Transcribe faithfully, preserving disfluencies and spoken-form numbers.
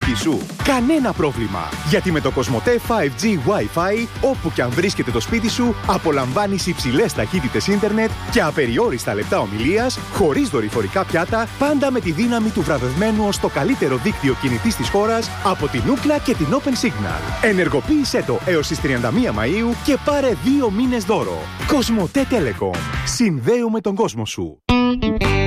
περιοχή σου. Κανένα πρόβλημα. Γιατί με το Κοσμοτέ φάιβ τζι Wi-Fi, όπου και αν βρίσκεται το σπίτι σου, απολαμβάνεις υψηλές ταχύτητες ίντερνετ και απεριόριστα λεπτά ομιλίας, χωρίς δορυφορικά πιάτα, πάντα με τη δύναμη του βραβευμένου ως το καλύτερο δίκτυο κινητής της χώρας από την Ookla και την Open Signal. Ενεργοποίησέ το έως τις τριάντα μία Μαΐου και πάρε δύο μήνες δώρο. Κοσμοτέ Telecom. Συνδέουμε τον κόσμο σου.